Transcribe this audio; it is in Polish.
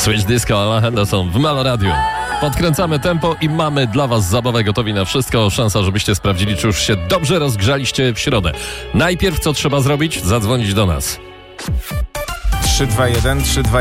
Switch Disco, Alan Henderson w Melo Radio. Podkręcamy tempo i mamy dla was zabawę, gotowi na wszystko. Szansa, żebyście sprawdzili, czy już się dobrze rozgrzaliście w środę. Najpierw co trzeba zrobić? Zadzwonić do nas. 321 321